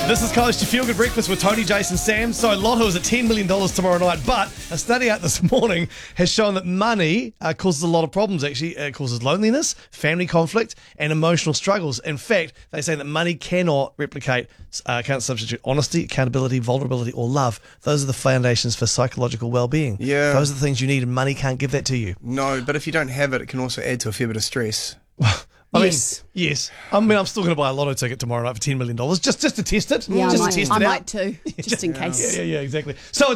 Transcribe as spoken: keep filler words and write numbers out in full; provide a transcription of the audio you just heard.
This is College to Feel Good Breakfast with Tony, Jason, Sam. So Lotto is at ten million dollars tomorrow night, but a study out this morning has shown that money uh, causes a lot of problems, actually. It causes loneliness, family conflict, and emotional struggles. In fact, they say that money cannot replicate, uh, can't substitute honesty, accountability, vulnerability, or love. Those are the foundations for psychological well-being. Yeah. Those are the things you need, and money can't give that to you. No, but if you don't have it, it can also add to a fair bit of stress. I Yes. mean, yes. I mean, I'm still going to buy a lotto ticket tomorrow night for ten million dollars just, just to test it. Yeah, just I, to test might, I it out. might too, just in case. Yeah, yeah, yeah, exactly. So